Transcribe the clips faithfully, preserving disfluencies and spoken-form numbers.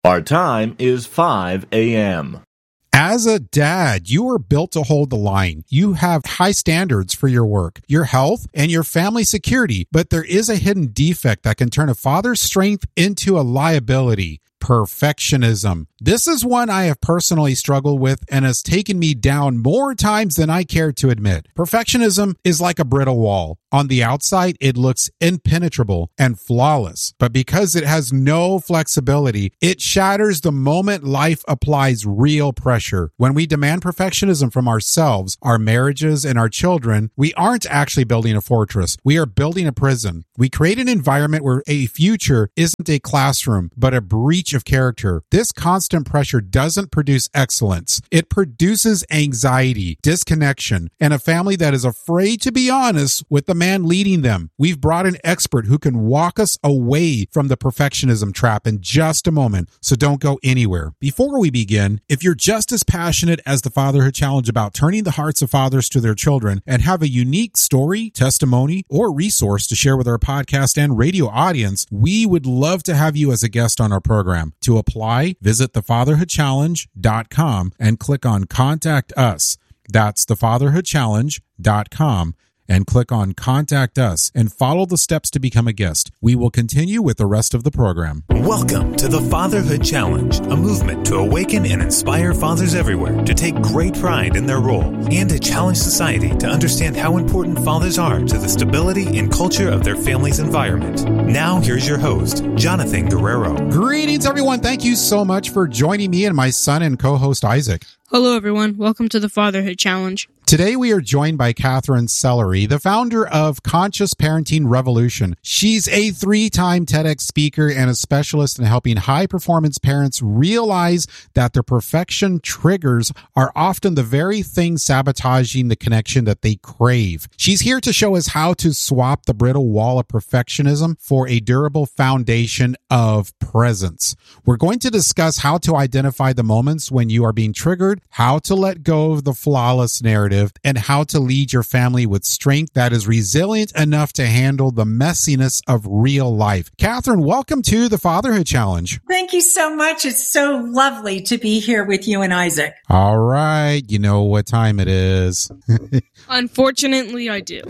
Our time is five a.m. As a dad, you are built to hold the line. You have high standards for your work, your health, and your family security, but there is a hidden defect that can turn a father's strength into a liability. Perfectionism. This is one I have personally struggled with and has taken me down more times than I care to admit. Perfectionism is like a brittle wall. On the outside, it looks impenetrable and flawless, but because it has no flexibility, it shatters the moment life applies real pressure. When we demand perfectionism from ourselves, our marriages, and our children, we aren't actually building a fortress. We are building a prison. We create an environment where a future isn't a classroom, but a breach of character. This constant pressure doesn't produce excellence. It produces anxiety, disconnection, and a family that is afraid to be honest with the man leading them. We've brought an expert who can walk us away from the perfectionism trap in just a moment, so don't go anywhere. Before we begin, if you're just as passionate as the Fatherhood Challenge about turning the hearts of fathers to their children and have a unique story, testimony, or resource to share with our podcast and radio audience, we would love to have you as a guest on our program. To apply, visit the fatherhood challenge dot com and click on Contact Us. That's the fatherhood challenge dot com and click on Contact Us and follow the steps to become a guest. We will continue with the rest of the program. Welcome to the Fatherhood Challenge, a movement to awaken and inspire fathers everywhere to take great pride in their role and to challenge society to understand how important fathers are to the stability and culture of their family's environment. Now, here's your host, Jonathan Guerrero. Greetings, everyone. Thank you so much for joining me and my son and co-host, Isaac. Hello, everyone. Welcome to the Fatherhood Challenge. Today, we are joined by Catherine Sellery, the founder of Conscious Parenting Revolution. She's a three-time TEDx speaker and a specialist in helping high-performance parents realize that their perfection triggers are often the very thing sabotaging the connection that they crave. She's here to show us how to swap the brittle wall of perfectionism for a durable foundation of presence. We're going to discuss how to identify the moments when you are being triggered, how to let go of the flawless narrative, and how to lead your family with strength that is resilient enough to handle the messiness of real life. Catherine, welcome to the Fatherhood Challenge. Thank you so much. It's so lovely to be here with you and Isaac. All right. You know what time it is. Unfortunately, I do.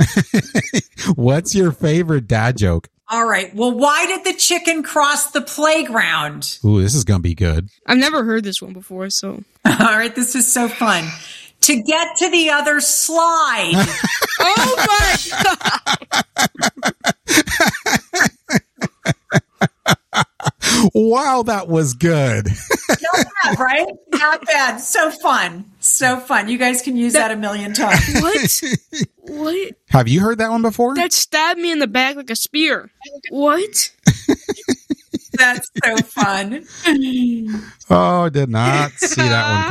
What's your favorite dad joke? All right. Well, why did the chicken cross the playground? Ooh, this is going to be good. I've never heard this one before, so. All right. This is so fun. To get to the other slide. Oh my God. Wow, that was good. Not bad, right? Not bad. So fun. So fun. You guys can use that, that a million times. What? What? Have you heard that one before? That stabbed me in the back like a spear. What? That's so fun. Oh, did not see that one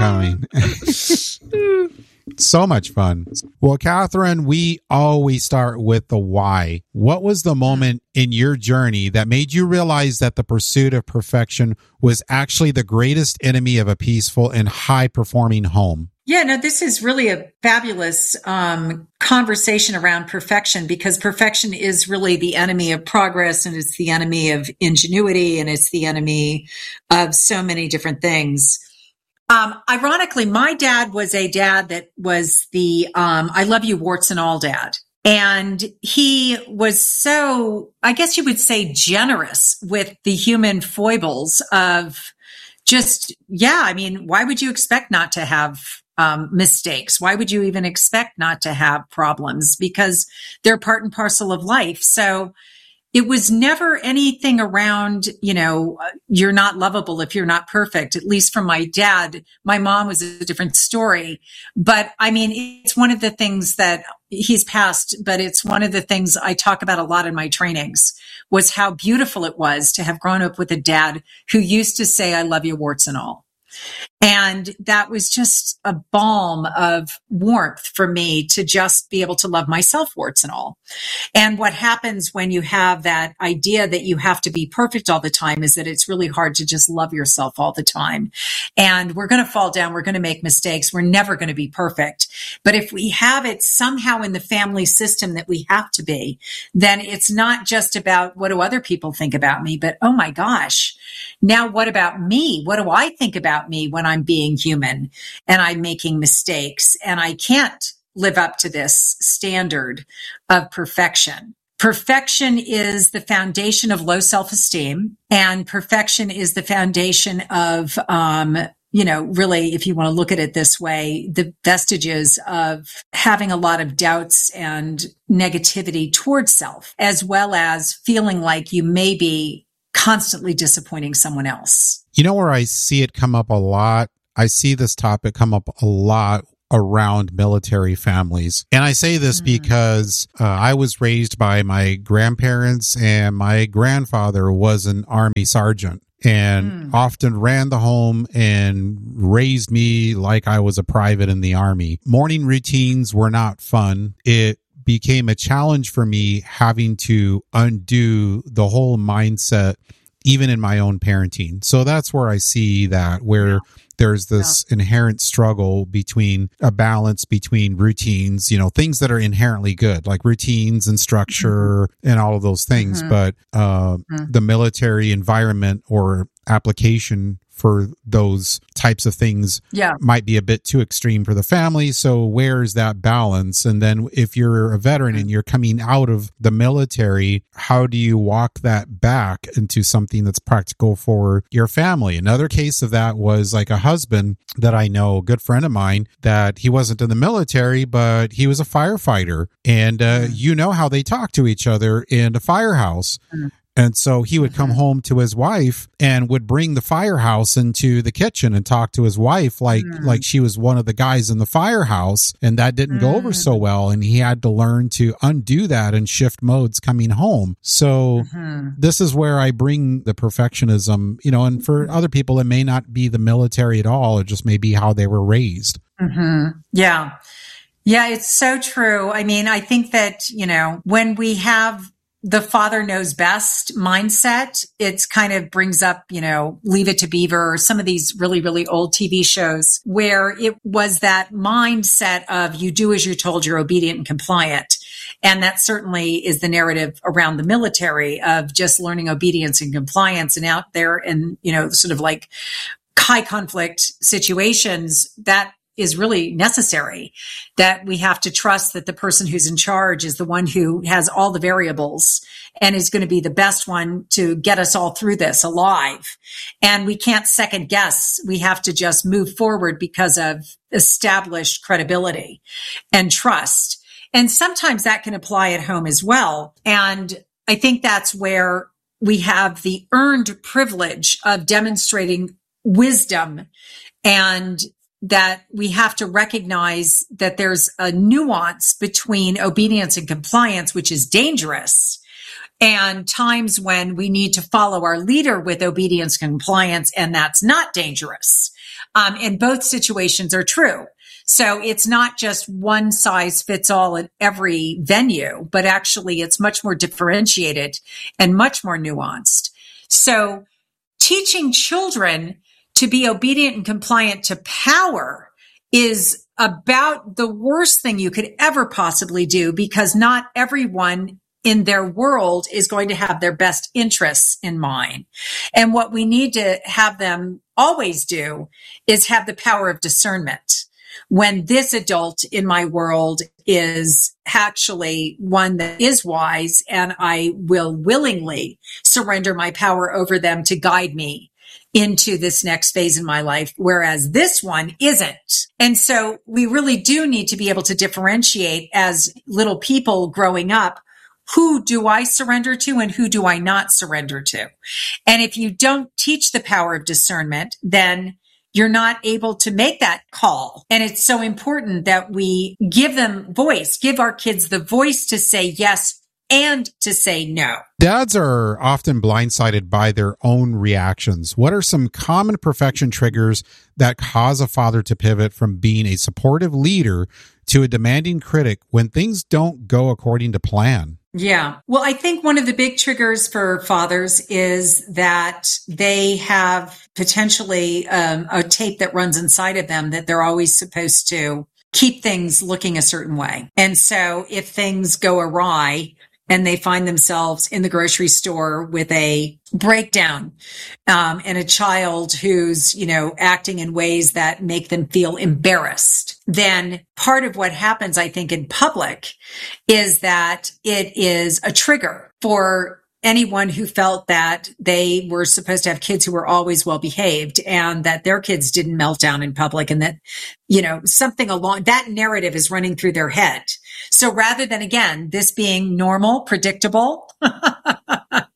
coming. So much fun. Well, Catherine, we always start with the why. What was the moment in your journey that made you realize that the pursuit of perfection was actually the greatest enemy of a peaceful and high-performing home? Yeah, no, this is really a fabulous um, conversation around perfection, because perfection is really the enemy of progress, and it's the enemy of ingenuity, and it's the enemy of so many different things. Um, ironically, my dad was a dad that was the um, I love you warts and all dad. And he was so, I guess you would say, generous with the human foibles of just, yeah, I mean, why would you expect not to have Um, mistakes? Why would you even expect not to have problems? Because they're part and parcel of life. So it was never anything around, you know, you're not lovable if you're not perfect. At least from my dad. My mom was a different story. But I mean, it's one of the things that he's passed, but it's one of the things I talk about a lot in my trainings, was how beautiful it was to have grown up with a dad who used to say, I love you warts and all. And that was just a balm of warmth for me to just be able to love myself, warts and all. And what happens when you have that idea that you have to be perfect all the time is that it's really hard to just love yourself all the time. And we're going to fall down. We're going to make mistakes. We're never going to be perfect. But if we have it somehow in the family system that we have to be, then it's not just about what do other people think about me, but oh my gosh, Now, what about me? What do I think about me when I'm being human and I'm making mistakes and I can't live up to this standard of perfection? Perfection is the foundation of low self-esteem, and perfection is the foundation of, um, you know, really, if you want to look at it this way, the vestiges of having a lot of doubts and negativity towards self, as well as feeling like you may be constantly disappointing someone else. You know where I see it come up a lot? I see this topic come up a lot around military families. And I say this mm. because uh, I was raised by my grandparents, and my grandfather was an Army sergeant and mm. often ran the home and raised me like I was a private in the Army. Morning routines were not fun. It became a challenge for me having to undo the whole mindset, even in my own parenting. So that's where I see that, where yeah. there's this yeah. inherent struggle between a balance between routines, you know, things that are inherently good, like routines and structure mm-hmm. and all of those things. Mm-hmm. But uh, mm-hmm. the military environment or application for those types of things yeah. might be a bit too extreme for the family. So where's that balance? And then if you're a veteran and you're coming out of the military, how do you walk that back into something that's practical for your family? Another case of that was like a husband that I know, a good friend of mine, that he wasn't in the military, but he was a firefighter. And uh, mm. you know how they talk to each other in a firehouse. Mm. And so he would come home to his wife and would bring the firehouse into the kitchen and talk to his wife like mm. like she was one of the guys in the firehouse. And that didn't mm. go over so well. And he had to learn to undo that and shift modes coming home. So mm-hmm. this is where I bring the perfectionism, you know, and for other people, it may not be the military at all. It just may be how they were raised. Mm-hmm. Yeah. Yeah, it's so true. I mean, I think that, you know, when we have the father knows best mindset, it's kind of brings up, you know, Leave It to Beaver or some of these really, really old T V shows where it was that mindset of you do as you're told, you're obedient and compliant. And that certainly is the narrative around the military of just learning obedience and compliance, and out there in, you know, sort of like high conflict situations that is really necessary, that we have to trust that the person who's in charge is the one who has all the variables and is going to be the best one to get us all through this alive. And we can't second guess. We have to just move forward because of established credibility and trust. And sometimes that can apply at home as well. And I think that's where we have the earned privilege of demonstrating wisdom, and that we have to recognize that there's a nuance between obedience and compliance, which is dangerous, and times when we need to follow our leader with obedience and compliance, and that's not dangerous. Um, and both situations are true. So it's not just one size fits all at every venue, but actually it's much more differentiated and much more nuanced. So teaching children to be obedient and compliant to power is about the worst thing you could ever possibly do, because not everyone in their world is going to have their best interests in mind. And what we need to have them always do is have the power of discernment. When this adult in my world is actually one that is wise, and I will willingly surrender my power over them to guide me into this next phase in my life, whereas this one isn't. And so we really do need to be able to differentiate as little people growing up, who do I surrender to and who do I not surrender to? And if you don't teach the power of discernment, then you're not able to make that call. And it's so important that we give them voice, give our kids the voice to say yes and to say no. Dads are often blindsided by their own reactions. What are some common perfection triggers that cause a father to pivot from being a supportive leader to a demanding critic when things don't go according to plan? Yeah. Well, I think one of the big triggers for fathers is that they have potentially um, a tape that runs inside of them that they're always supposed to keep things looking a certain way. And so if things go awry, and they find themselves in the grocery store with a breakdown, um, and a child who's, you know, acting in ways that make them feel embarrassed, then part of what happens, I think, in public is that it is a trigger for anyone who felt that they were supposed to have kids who were always well behaved and that their kids didn't melt down in public, and that, you know, something along that narrative is running through their head. So rather than, again, this being normal, predictable, part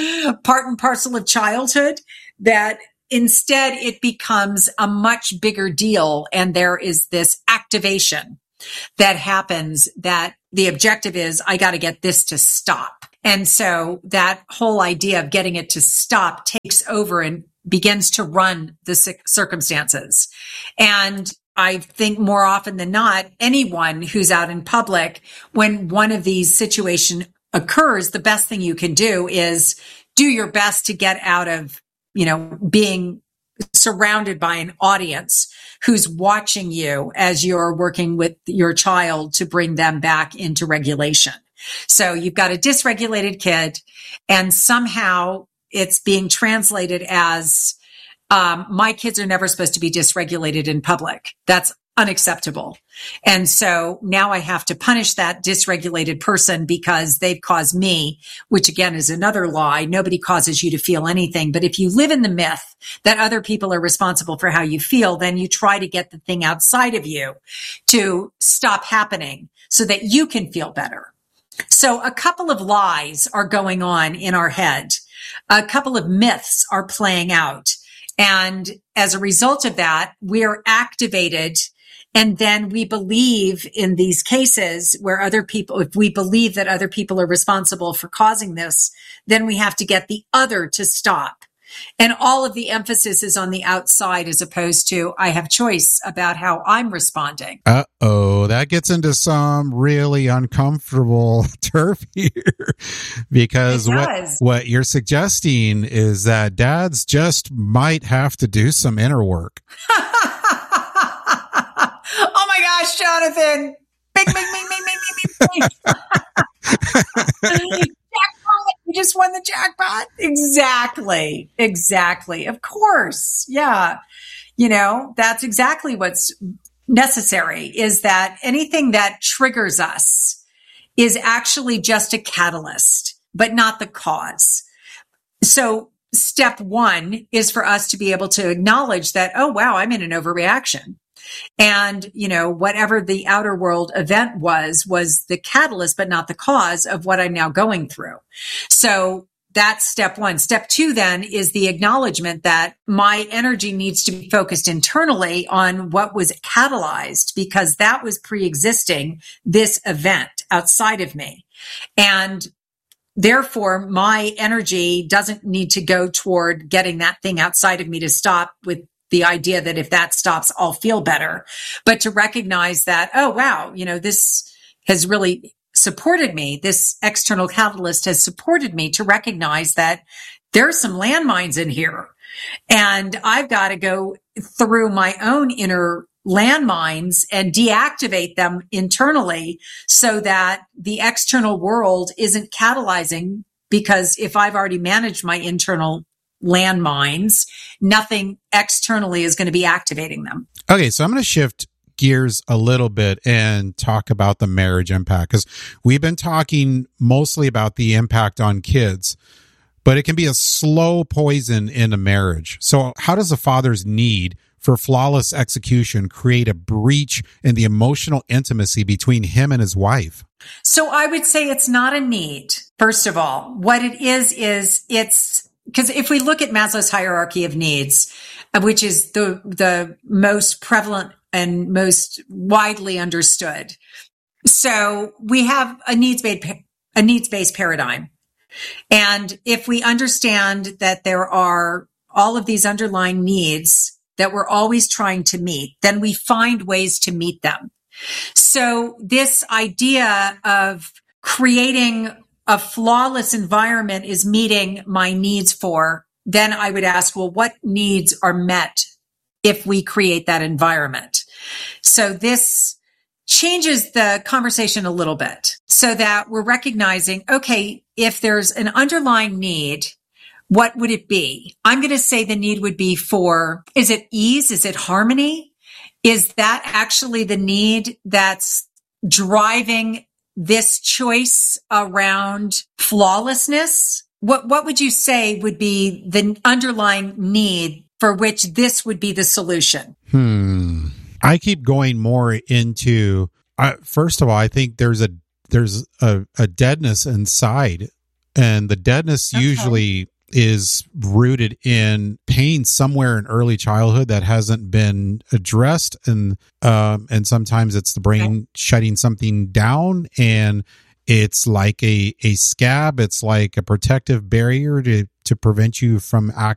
and parcel of childhood, that instead it becomes a much bigger deal. And there is this activation that happens that the objective is, I got to get this to stop. And so that whole idea of getting it to stop takes over and begins to run the circumstances. And I think more often than not, anyone who's out in public, when one of these situations occurs, the best thing you can do is do your best to get out of, you know, being surrounded by an audience who's watching you as you're working with your child to bring them back into regulation. So you've got a dysregulated kid, and somehow it's being translated as, um, my kids are never supposed to be dysregulated in public. That's unacceptable. And so now I have to punish that dysregulated person because they've caused me, which again is another lie. Nobody causes you to feel anything. But if you live in the myth that other people are responsible for how you feel, then you try to get the thing outside of you to stop happening so that you can feel better. So a couple of lies are going on in our head. A couple of myths are playing out. And as a result of that, we're activated. And then we believe in these cases where other people, if we believe that other people are responsible for causing this, then we have to get the other to stop. And all of the emphasis is on the outside as opposed to I have choice about how I'm responding. Uh-oh, that gets into some really uncomfortable turf here because what, what you're suggesting is that dads just might have to do some inner work. Oh my gosh, Jonathan. Bing, bing, bing, bing, bing, bing, bing. Jackpot. You just won the jackpot. Exactly. Exactly. Of course. Yeah. You know, that's exactly what's necessary, is that anything that triggers us is actually just a catalyst, but not the cause. So step one is for us to be able to acknowledge that, oh, wow, I'm in an overreaction. And, you know, whatever the outer world event was, was the catalyst, but not the cause of what I'm now going through. So that's step one. Step two then is the acknowledgement that my energy needs to be focused internally on what was catalyzed, because that was pre-existing this event outside of me. And therefore, my energy doesn't need to go toward getting that thing outside of me to stop with the idea that if that stops, I'll feel better, but to recognize that, oh, wow, you know, this has really supported me. This external catalyst has supported me to recognize that there's some landmines in here, and I've got to go through my own inner landmines and deactivate them internally so that the external world isn't catalyzing, because if I've already managed my internal landmines, nothing externally is going to be activating them. Okay, so I'm going to shift gears a little bit and talk about the marriage impact, because we've been talking mostly about the impact on kids, but it can be a slow poison in a marriage. So how does a father's need for flawless execution create a breach in the emotional intimacy between him and his wife? So I would say it's not a need. First of all, what it is, is it's because if we look at Maslow's hierarchy of needs, which is the the most prevalent and most widely understood, so we have a needs-based a needs-based paradigm, and if we understand that there are all of these underlying needs that we're always trying to meet, then we find ways to meet them. So this idea of creating a flawless environment is meeting my needs for, then I would ask, well, what needs are met if we create that environment? So this changes the conversation a little bit. so that we're recognizing, okay, if there's an underlying need, what would it be? I'm going to say the need would be for, is it ease? Is it harmony? Is that actually the need that's driving this choice around flawlessness? What, what would you say would be the underlying need for which this would be the solution? Hmm. I keep going more into, uh, first of all, I think there's a, there's a, a deadness inside, and the deadness okay. usually is rooted in pain somewhere in early childhood that hasn't been addressed. And, um, and sometimes it's the brain okay. shutting something down, and it's like a, a scab. It's like a protective barrier to, to prevent you from ac-